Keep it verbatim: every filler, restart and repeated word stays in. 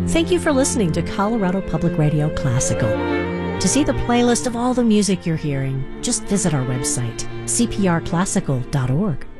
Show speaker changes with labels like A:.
A: Thank you for listening to Colorado Public Radio Classical. To see the playlist of all the music you're hearing, just visit our website, c p r classical dot org.